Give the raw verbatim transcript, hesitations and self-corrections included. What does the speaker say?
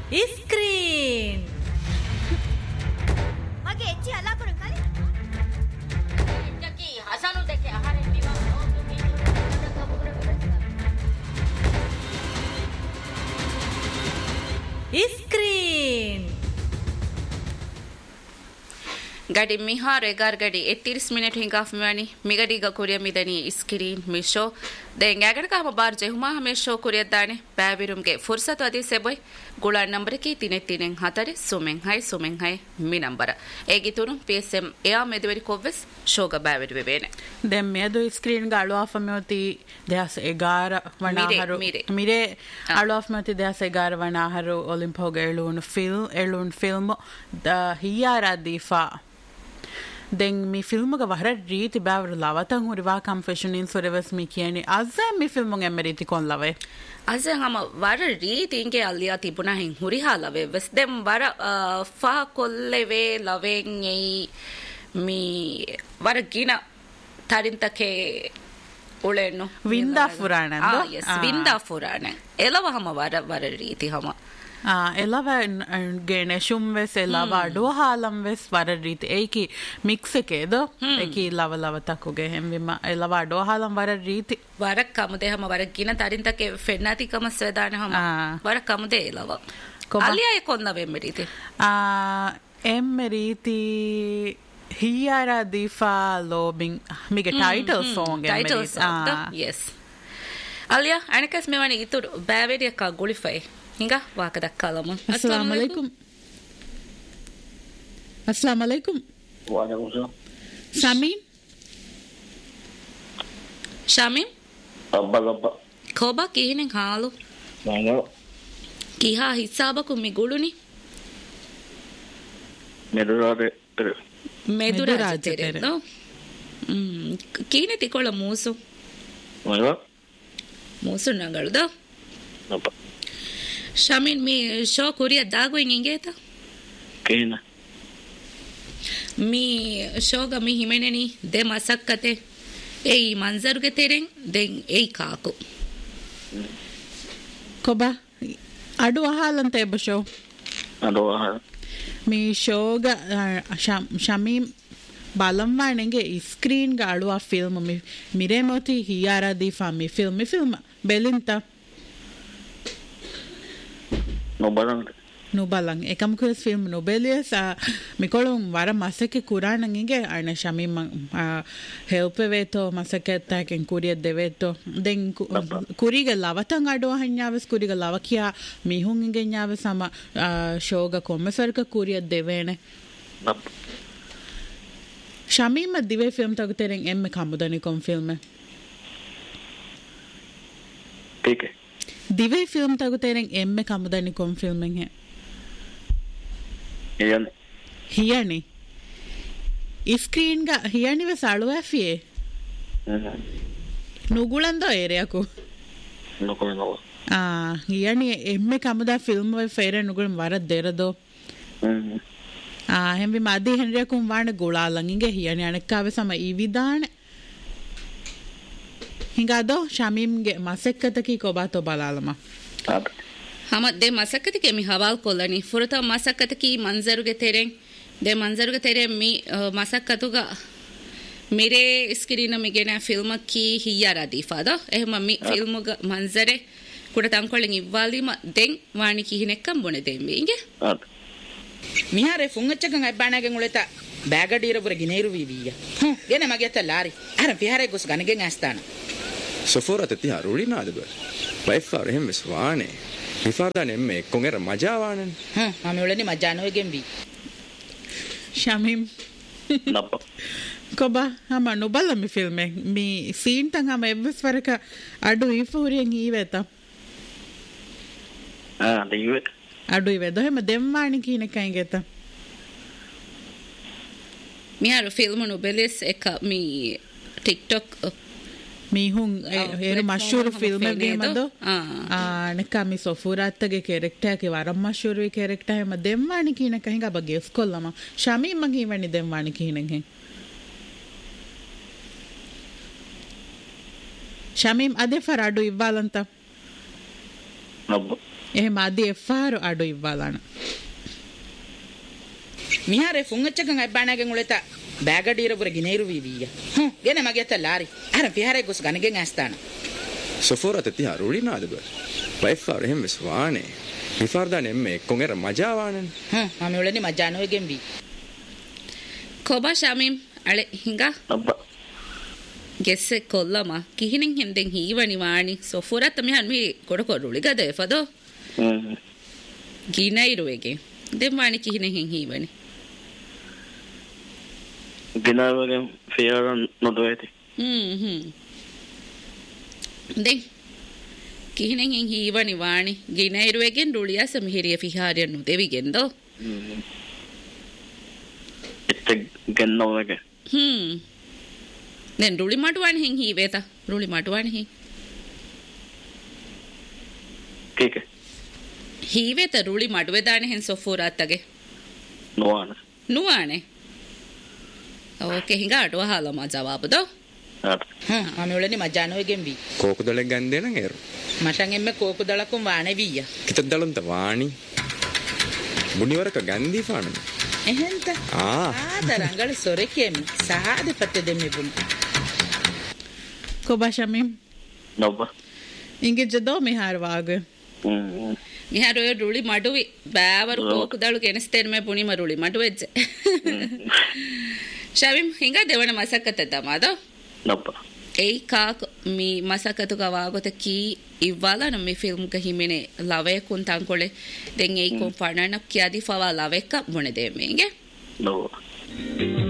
screen මගේ එච්චි අලා කරු කලින් එච්චකි හසනු දෙකේ ආහාරෙන් නිවා නෝතු මිනිස්සු කපුර ස්ක්‍රීන් ಗಡಿ ಮಿಹಾರ್ ಎಗಾರ್ ಗಡಿ ಎತ್ತಿರಿಸ್ ಮಿನಿಟ್ ಹಿಂಗಾಫ್ ಮಿವಾನಿ ಮಿಗಡಿಗ ಕುರಿಯ ಮಿದನಿ ಸ್ಕ್ರೀನ್ ಮಿಶೋ ದೆಂಗಾಗಣ ಕಾಮ ಬಾರ್ ಜೆಹುಮಾ ಹಮೆ ಶೋ ಕುರಿಯದ್ದಾನೆ ಬ್ಯಾಬಿರುಮ್ಗೆ ಫುರ್ಸತ್ ಅದಿ ಸೆಬೊಯ್ ಗುಳಾ ನಂಬರ್ ಕಿ ತಿನೆ ತಿನೆ ಹತರೆ ಸುಮೆಂ ಹೈ ಸುಮೆಂ ಹೈ ಮಿ ನಂಬರ್ ಏಗಿ ತುರು ಪಿಎಸ್ಎಂ ಎಾ ಮೆದುವರಿ ಕೊವ್ವೆಸ್ ಶೋಗ ಬ್ಯಾಬಿರು ವೆವೇನೆ ದೆಂ ಮೇದು ಸ್ಕ್ರೀನ್ ಗ ಅಳು ಆಫ್ ಮೆoti ದೆಹಸ್ ಎಗಾರ ವಣಾಹರು ಮಿರೆ ಅಳು ಆಫ್ ಮೆoti ದೆಹಸ್ ಎಗಾರ ವಣಾಹರು ಒಲಿಂಪೋಗ ಎಳುನ್ ಫಿಲ್ಮ್ ಎಳುನ್ ಫಿಲ್ಮ್ ದ ಹಿಯಾರ ದೀಫಾ දැන් මේ ෆිල්ම්ක වහර රීති බෑවර ලවතන් හුරිවා කම්ෆෙෂනින් සොරවස් මේ කියන්නේ අද මේ ෆිල්ම් එක එමරිති කොන් ලවේ අද හැම වර රීති ඉන්ගේ අල්ලියා තිබුණා හින් හුරිහා ලවේ වෙස් දෙම් වර ෆා කොල්ලේ ලවෙන් එයි මේ වර ගින තරින්තකේ ඔලෙන්නු වින්දා ෆුරානන් ආ යස් වින්දා ෆුරානන් එලව හැම වර වර රීති හැම එලව ගෙනෙශුම් වෙස් එලව අඩුව හාලම් වෙස් වර රීති ඒකි මික්ස් එකේද ඒකි ලව ලවතකුගේ හෙම්විම එලව අඩුව හාලම් වර රීති වරක් කමුදේ හැම වර ගින තරින්තකේ ෆෙන්නාතිකම ස්වදාන හැම වර කමුදේ එලව අලියා කොන්න වෙම්ම රීති එම්ම රීති හියාරා දීෆා ලෝබින් මිගේ ටයිටල් සෝංග ටයිටල් සෝංග yes අලියා අනිකස් මෙවනි ඉතුරු බෑවෙරියක ගුලිෆයි ಹಿಂಗಾ ವಾಕ ದಕ್ಕಾಲಮ್ಮ ಅಸ್ಸಲಾಮು ಅಲೈಕುಂ ಅಸ್ಸಲಾಮು ಅಲೈಕುಂ ವಾಲೇಕುಂ ಸಲಾಂ ಶಾಮೀಮ್ ಶಾಮೀಮ್ ಅಬ್ಬ ಅಬ್ಬ ಕೋಬಾ ಕೀನೆ ಹಾಲು ನಂಗ ಕಿಹಾ ಹಿಸಾಬಕು ಮಿಗುಳುನಿ ಮೆದುರಾದೆ ಮೆದುರಾಜೆ ತೆರೆ ನೋ ಹ್ಮ್ ಕೀನೆ ತಿಕೊಳ್ಳ ಮೂಸು ಮಗ ಮೂಸು ನಂಗಳ್ದ ಅಬ್ಬ ಶಾಮೀನ್ ಮೀ ಶೋ ಕುರಿಯ ದಾಗುಯಿಂಗ್ ಹಿಂಗೇತ ಕೇನ ಮೀ ಶೋಗ ಮೀ ಹಿಮೆನೆನಿ ದೆ ಮಸಕ್ಕತೆ ಏಯ್ ಮಂಜರುಗೆ ತೆರೆಂಗ್ ದೆಂಗ್ ಏಯ್ cock ಕೊಬಾ ಅಡು ಅಹಾಲಂತ ಎಬ್ಬ show ಅಡು ಅಹಾಲ me ಶೋಗ Shamim බලම්වාණගේ screen ಗ ಅಳುವ ಫಿಲ್ಮ್ ಮಿ ಮಿರೇಮೋತಿ ಹಿಯಾರಾ ದೀಫಾ ಮಿ ಫಿಲ್ಮ್ ಮಿ ಫಿಲ್ಮ್ ಬೆಲಿಂತ නොබලන් නොබලන් එකම කුස් ෆිල්ම් නොබෙලියස් මිකොළුම් වර මසකේ කුරාණන්ගේ අන ශමීම් හෙල්ප් වේතෝ මසකෙත්තකින් කුරිය දෙවේතෝ දෙන් කුරිග ලවතන් අඩෝ හඤ්ඤාවස් කුරිග ලව කියා මිහුන්ගේ ඤාව සම ෂෝග කොමසර්ක කුරිය දෙවේනේ ශමීම් දිවේ ෆිල්ම් තගතෙරෙන් එම්ම කමුදනි කොම් ෆිල්ම් ठीक है दिवे फिल्म तगुतेरें एम्मे कमुदनी कोम फिल्में है हियाने हियाने स्क्रीन गा हियाने वे साळु एफिए नुगुलंदो एरियाको नुगुलंदो आ हियाने एम्मे कमुदा फिल्म वे फेरे नुगुल वरद देरदो आ हेम्बि मादी हेनरिया कुम वाण गोळा लंगिगे हियाने अनक्कावे सम ई विधान ಹಿಂಗಾದೋ ಶಾಮೀಮ್ಗೆ ಮಸಕ್ಕತಕಿ ಕೊಬಾತೋ ಬಲಾಲಮ ಹಮ ದೆ ಮಸಕ್ಕತಕಿ ಮಿ ಹವಾಲ್ ಕೊಲ್ಲನಿ ಫುರತ ಮಸಕ್ಕತಕಿ ಮಂಜರುಗೆ ತೆರೆಂ ದೆ ಮಂಜರುಗೆ ತೆರೆ ಮಿ ಮಸಕ್ಕತುಗ ಮೇರೆ ಸ್ಕ್ರೀನ್ ಮಿಗೆನ ಫಿಲ್ಮ್ ಕಿ ಹಿಯಾರ ದೀಫಾದ ಎಹಮ ಮಿ ಫಿಲ್ಮ್ ಗ ಮಂಜರೆ ಕುಡ ತಂಕೊಳ್ಳಿ ಇವ್ವಾಲಿಮ ದೆಂ ವಾಣಿ ಕಿ ಹಿನೆಕ್ಕಂ ಬೊನೆ ದೆಂಬಿ ಇಂಗೆ මිහාරේ ෆුංගච්චකන් අයිබානාගෙන් උලෙත බෑගඩීරපුර ගිනේරු වීවිය හ්ම් ගෙන මගෙත ලාරි අර විහාරේ ගොස් ගණගෙන් ඇස්තාන සොෆෝරත තියා රුලිනාද බ වයිෆාර එහෙම ස්වානේ විෆාරදාන එම්මේ කොංගෙර මජාවානන් හ්ම් මම උලෙනි මජානෝගෙන් වී ශමීම් නප්ප කොබා හම නොබල මි ෆිල්ම් එක මි සීන් තන් හම එවස් වරක අඩු ඉෆෝරියෙන් ඊවෙත ආ දෙයිවෙත් අඩු ඉවෙද එහෙම දෙම්මානි කියන එකයි ගෙත මිහාර ෆිල්ම් නොබෙලස් එක මි ටික්ටොක් මීහුන් ඒරු මෂූර් ෆිල්ම් එකේමද ආ නකමි සොෆුරාත්තගේ කැරක්ටර් එකේ වරම් මෂූර් වේ කැරක්ටර් හැම දෙම්මානි කියන එක හිඟ බ ගෙස් කොල්ලම ශමීම් මගේ වෙන්නේ දෙම්මානි කියන එක ශමීම් අදේ ෆරාඩු ඉවලන්ත නබ්බ එහෙම අද එෆාරු අඩු ඉව්වාලන මිහාරේ ෆුංගච්චකන් අයිබානගෙන් උලෙත බෑගඩීරපුර ගිනේරු වීවිය හ්ම් ගෙන මගෙත ලාරි අර පිහාරේ ගොස් ගනගෙන් ඇස්තාන සොෆෝරත තියා රුලිනාද බර් වයිෆාර එහෙම ස්වානේ මිෆාර්දා නෙම්මේ කොංගෙර මජාවානන් හ්ම් මම උලනේ මජානෝගෙන් වී කොබා ශාමිම් අල හිඟා නබ්බ ಗೆಸ್ಸೆ ಕೊಲ್ಲಮ ಕಿಹಿನಿಂ ಹಿಂದೆಂ ಹೀವನಿ ವಾಣಿ ಸೊಫುರತ್ ಮಿಹನ್ ಮಿ ಕೊಡಕೊರುಳಿ ಗದೆ ಫದೋ හ්ම් ගිනයිරුවේගේ දෙම් ವಾಣಿ ಕಿಹಿನಿಂ ಹಿಂ ಹೀವನಿ ගිනාවගෙන් ෆියරන් නොදොයිති ಹ್ಮ್ ಹ್ಮ್ දෙම් ಕಿಹಿನಿಂ ಹಿಂ ಹೀವನಿ ವಾಣಿ ගිනයිරුවේගේ රුಳಿಯ ಸಮಿಹಿರಿಯ ಫಿಹಾರಿಯನ್ನು දෙවිගෙන්දೋ හ්ම් එත් ගන්නවගේ ಹ್ಮ್ දැන් රුලි මටුවණ හින් හීවේත රුලි මටුවණ හි කේක හීවේත රුලි මටුවේ දානේ හෙන් සොෆෝරාත්තගේ නොවාන නුවානේ ඕකේ හිඟා අටුව හාලම ජවාබදෝ ආත හ්ම් මම උලනේ මජානෝගෙන් වී කෝකුදලෙක් ගන්දේන ඒරු මටන් එම්මේ කෝකුදලකුම් වානේ වීය කිතදලුන්ත වාණි මුනිවරක ගන්දී ෆානු එහෙන්ත ආ ආදරංගල සොරකෙම් සහාද පත්ත දෙමි බුන් කොබා ශමීම් නබ්බ ಇಂಗೆ ಜದೋ ಮಿಹಾರ್ ವಾಗ හ්ම් මිහාර ඔය රුලි මඩුවි බෑවරු කෝකුදලු කෙනස්තෙන් මේ පුනි මරුලි මඩුවෙච්ච ශාවිම් හිඟා දෙවන මසකත තමාදෝ නබ්බ ei kaak mi masakatu gawagote ki iwala no mi film ka himene lave kun tankole den ei kon fanana kiadi fawa laveka bone de menge no